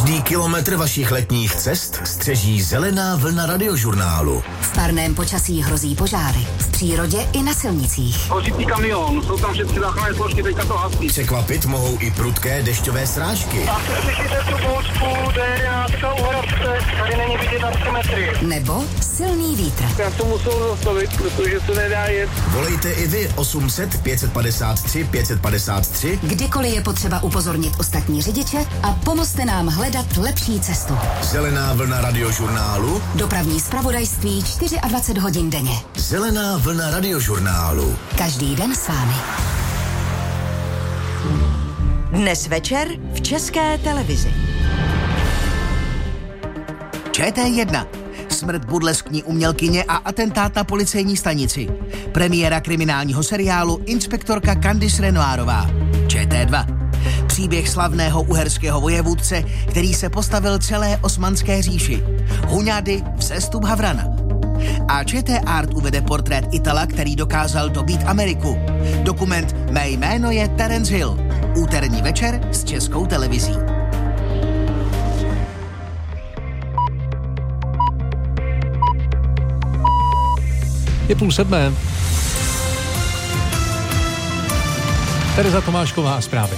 Každý kilometr vašich letních cest střeží zelená vlna radiožurnálu. V parném počasí hrozí požáry. V přírodě i na silnicích. Hořící kamion, jsou tam všechny záchranné složky, teďka to hasí. Překvapit mohou i prudké dešťové srážky. A slyšíte tu bouřku, D11 u Hradce, tady není vidět na 3 metry. Nebo silný vítr. Já to musel zastavit, protože to nedá jet. Volejte i vy 800 553 553. Kdykoliv je potřeba upozornit ostatní řidiče a pomozte nám hledat lepší cestu. Zelená vlna radiožurnálu. Dopravní zpravodajství 24 hodin denně. Zelená vlna radiožurnálu. Každý den s vámi. Dnes večer v České televizi. ČT1. Smrt burleskní umělkyně a atentát na policejní stanici. Premiéra kriminálního seriálu Inspektorka Candice Renoirová. ČT2. Příběh slavného uherského vojevůdce, který se postavil celé Osmanské říši. Huňady, vzestup Havrana. A ČT Art uvede portrét Itala, který dokázal dobít Ameriku. Dokument Mé jméno je Terence Hill. Úterní večer s Českou televizí. Je 6:30. Tereza Tomášková a zprávy.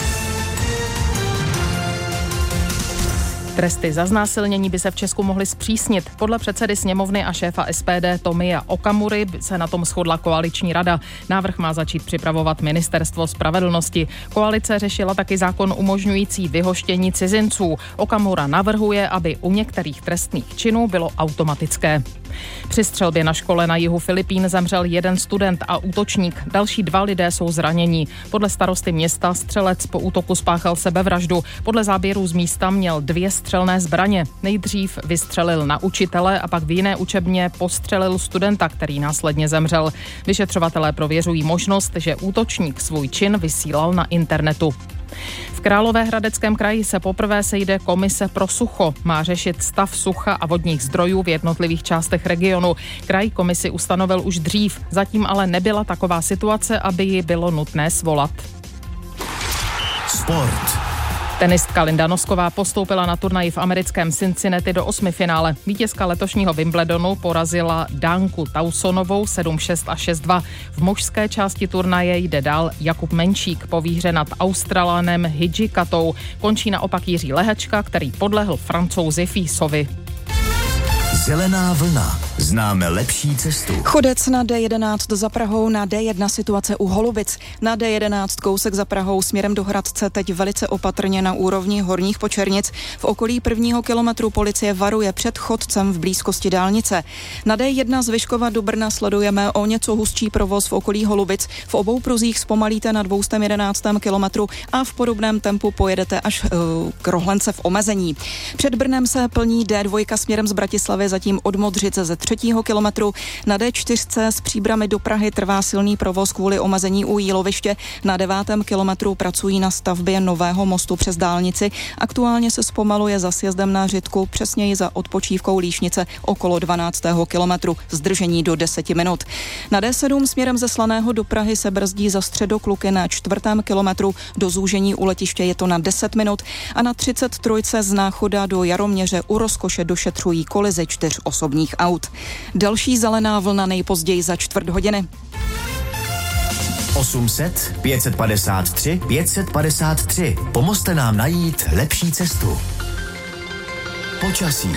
Tresty za znásilnění by se v Česku mohly zpřísnit. Podle předsedy sněmovny a šéfa SPD Tomia Okamury se na tom shodla koaliční rada. Návrh má začít připravovat Ministerstvo spravedlnosti. Koalice řešila taky zákon umožňující vyhoštění cizinců. Okamura navrhuje, aby u některých trestných činů bylo automatické. Při střelbě na škole na jihu Filipín zemřel jeden student a útočník. Další 2 lidé jsou zraněni. Podle starosty města střelec po útoku spáchal sebevraždu. Podle záběrů z místa měl 2 střelné zbraně. Nejdřív vystřelil na učitele a pak v jiné učebně postřelil studenta, který následně zemřel. Vyšetřovatelé prověřují možnost, že útočník svůj čin vysílal na internetu. V Královéhradeckém kraji se poprvé sejde komise pro sucho. Má řešit stav sucha a vodních zdrojů v jednotlivých částech regionu. Kraj komisi ustanovil už dřív, zatím ale nebyla taková situace, aby ji bylo nutné svolat. Sport. Tenistka Linda Nosková postoupila na turnaji v americkém Cincinnati do 8. finále. Vítězka letošního Wimbledonu porazila Dánku Tausonovou 7-6 a 6-2. V mužské části turnaje jde dál Jakub Menšík po výhře nad Australanem Hidžikatou. Končí naopak Jiří Lehačka, který podlehl Francouzi Físovi. Zelená vlna. Známe lepší cestu. Chodec na D11 za Prahou, na D1 situace u Holubic. Na D11 kousek za Prahou směrem do Hradce teď velice opatrně na úrovni Horních Počernic. V okolí 1. kilometru policie varuje před chodcem v blízkosti dálnice. Na D1 z Vyškova do Brna sledujeme o něco hustší provoz v okolí Holubic. V obou pruzích zpomalíte na 211. kilometru a v podobném tempu pojedete až k Rohlence v omezení. Před Brnem se plní D2 směrem z Bratislavy, zatím od Modřice ze 3. kilometru. Na D4 z Příbrami do Prahy trvá silný provoz kvůli omezení u Jíloviště. Na 9. kilometru pracují na stavbě nového mostu přes dálnici. Aktuálně se zpomaluje za sjezdem na Řitku, přesněji za odpočívkou Líšnice okolo 12. kilometru. Zdržení do 10 minut. Na D7 směrem ze Slaného do Prahy se brzdí za Středokluky na 4. kilometru. Do zúžení u letiště je to na 10 minut a na 33 z Náchoda do Jaroměře u Rozkoše došetřují kolizi 4 osobních aut. Další zelená vlna nejpozději za 4 hodiny. 800 553 553. Pomozte nám najít lepší cestu. Počasí.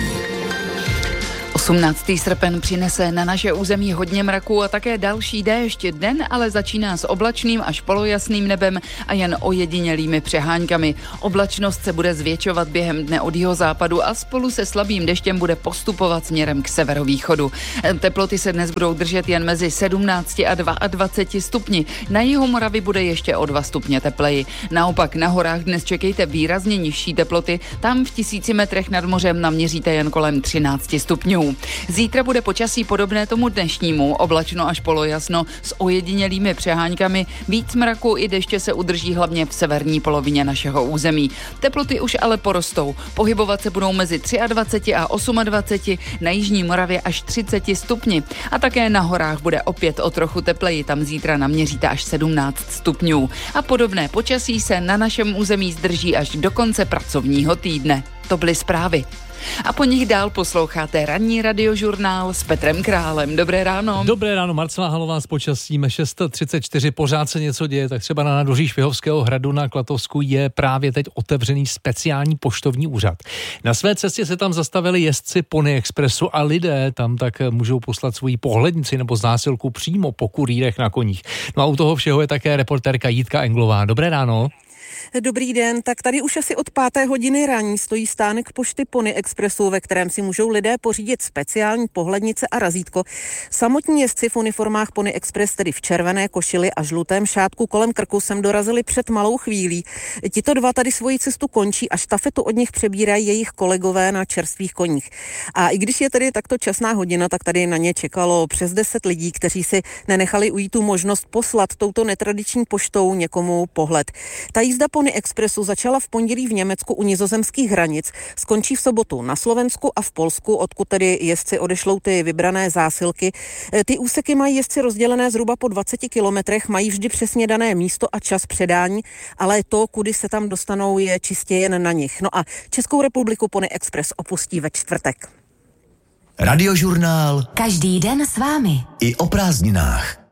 18. srpen přinese na naše území hodně mraků a také další déšť. Den ale začíná s oblačným až polojasným nebem a jen ojedinělými přeháňkami. Oblačnost se bude zvětšovat během dne od jihozápadu a spolu se slabým deštěm bude postupovat směrem k severovýchodu. Teploty se dnes budou držet jen mezi 17 a 22 stupni. Na jihu Moravy bude ještě o 2 stupně tepleji. Naopak na horách dnes čekejte výrazně nižší teploty. Tam v 1000 metrech nad mořem naměříte jen kolem 13 stupňů. Zítra bude počasí podobné tomu dnešnímu, oblačno až polojasno s ojedinělými přeháňkami. Víc mraku i deště se udrží hlavně v severní polovině našeho území. Teploty už ale porostou. Pohybovat se budou mezi 23 a 28, na jižní Moravě až 30 stupni. A také na horách bude opět o trochu tepleji, tam zítra naměříte až 17 stupňů. A podobné počasí se na našem území zdrží až do konce pracovního týdne. To byly zprávy. A po nich dál posloucháte ranní radiožurnál s Petrem Králem. Dobré ráno. Dobré ráno, Marcela Halová s počasím 6:34, pořád se něco děje, tak třeba na nádvoří Švihovského hradu na Klatovsku je právě teď otevřený speciální poštovní úřad. Na své cestě se tam zastavili jezdci Pony Expressu a lidé tam tak můžou poslat svoji pohlednici nebo zásilku přímo po kurýrech na koních. No a u toho všeho je také reportérka Jitka Englová. Dobré ráno. Dobrý den, tak tady už asi od 5:00 rání stojí stánek pošty Pony Expressu, ve kterém si můžou lidé pořídit speciální pohlednice a razítko. Samotní jezdci v uniformách Pony Express, tedy v červené košili a žlutém šátku kolem krku, sem dorazili před malou chvílí. Tito dva tady svoji cestu končí a štafetu od nich přebírají jejich kolegové na čerstvých koních. A i když je tedy takto časná hodina, tak tady na ně čekalo přes 10 lidí, kteří si nenechali ujít tu možnost poslat touto netradiční poštou někomu pohled. Ta jízda Pony Expressu začala v pondělí v Německu u nizozemských hranic, skončí v sobotu na Slovensku a v Polsku, odkud tedy jezdci odešlou ty vybrané zásilky. Ty úseky mají jezdci rozdělené zhruba po 20 kilometrech, mají vždy přesně dané místo a čas předání, ale to, kudy se tam dostanou, je čistě jen na nich. No a Českou republiku Pony Express opustí ve čtvrtek. Radiožurnál. Každý den s vámi. I o prázdninách.